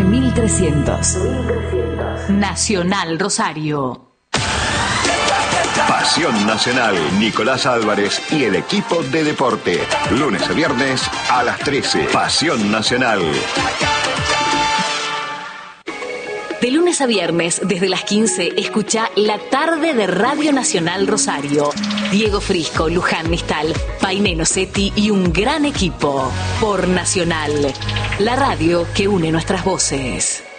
1300. Nacional Rosario. Pasión Nacional, Nicolás Álvarez y el equipo de deporte. Lunes a viernes a las 13. Pasión Nacional. De lunes a viernes, desde las 15, escucha La Tarde de Radio Nacional Rosario. Diego Frisco, Luján Nistal, Painé Nocetti y un gran equipo. Por Nacional, la radio que une nuestras voces.